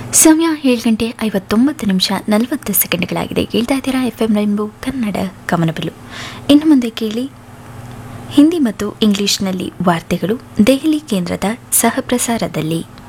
ಸಮಯ 7:59:40 ಕೇಳ್ತಾ ಇದ್ದೀರಾ FM ರೈನ್ಬೋ ಕನ್ನಡ ಗಮನಬಿಲ್ಲು. ಇನ್ನು ಮುಂದೆ ಕೇಳಿ ಹಿಂದಿ ಮತ್ತು ಇಂಗ್ಲಿಷ್ನಲ್ಲಿ ವಾರ್ತೆಗಳು ದೆಹಲಿ ಕೇಂದ್ರದ ಸಹಪ್ರಸಾರದಲ್ಲಿ.